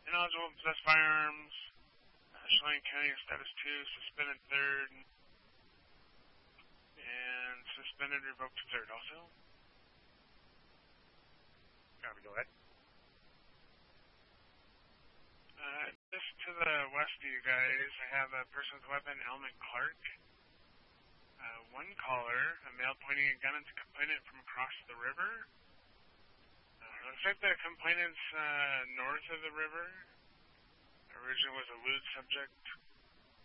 Ineligible to possess firearms. Chelan County status 2, suspended 3rd. And suspended, revoked 3rd also. Copy, go ahead. Just to the west of you guys, I have a person with a weapon, Elman Clark. One caller, a male pointing a gun at the complainant from across the river. Looks like the complainant's north of the river. Originally was a lewd subject.